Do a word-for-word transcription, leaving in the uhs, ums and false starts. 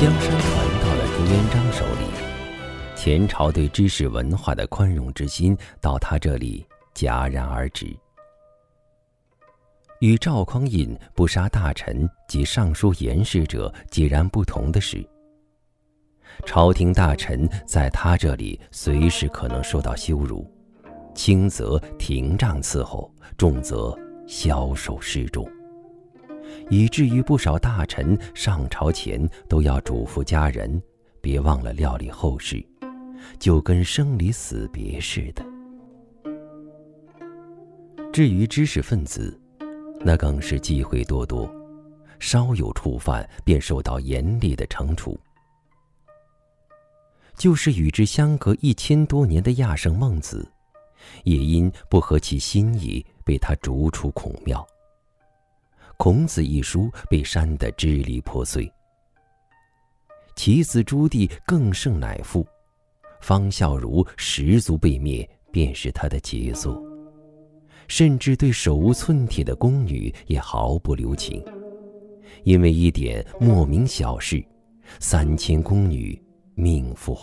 江山传到了朱元璋手里，前朝对知识文化的宽容之心到他这里戛然而止。与赵匡胤不杀大臣及尚书言事者截然不同的是，朝廷大臣在他这里随时可能受到羞辱，轻则廷杖伺候，重则枭首示众，以至于不少大臣上朝前都要嘱咐家人别忘了料理后事，就跟生离死别似的。至于知识分子，那更是忌讳多多，稍有触犯便受到严厉的惩处。就是与之相隔一千多年的亚圣孟子，也因不合其心意被他逐出孔庙。孔子一书被删得支离破碎。其子朱棣更胜乃父，方孝孺十族被灭便是他的杰作，甚至对手无寸铁的宫女也毫不留情，因为一点莫名小事，三千宫女命赴